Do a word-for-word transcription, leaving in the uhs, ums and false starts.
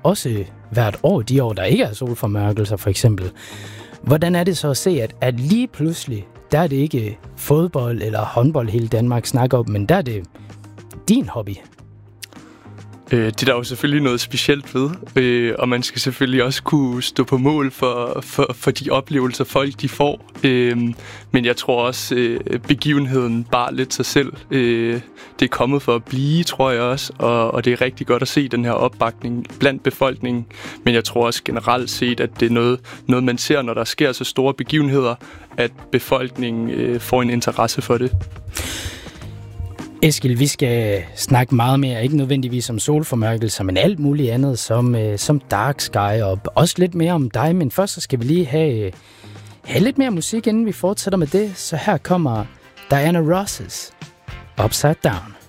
også hvert år, de år, der ikke er solformørkelser for eksempel. Hvordan er det så at se, at, at lige pludselig, der er det ikke fodbold eller håndbold hele Danmark snakker om, men der er det din hobby? Øh, det er der jo selvfølgelig noget specielt ved, øh, og man skal selvfølgelig også kunne stå på mål for, for, for de oplevelser, folk de får. Øh, men jeg tror også, øh, begivenheden bare lidt sig selv. Øh, det er kommet for at blive, tror jeg også, og, og det er rigtig godt at se den her opbakning blandt befolkningen. Men jeg tror også generelt set, at det er noget, noget man ser, når der sker så store begivenheder, at befolkningen øh, får en interesse for det. Eskild, vi skal snakke meget mere, ikke nødvendigvis om solformørkelser, men alt muligt andet, som, øh, som Dark Sky, og også lidt mere om dig. Men først så skal vi lige have, have lidt mere musik, inden vi fortsætter med det. Så her kommer Diana Ross's Upside Down.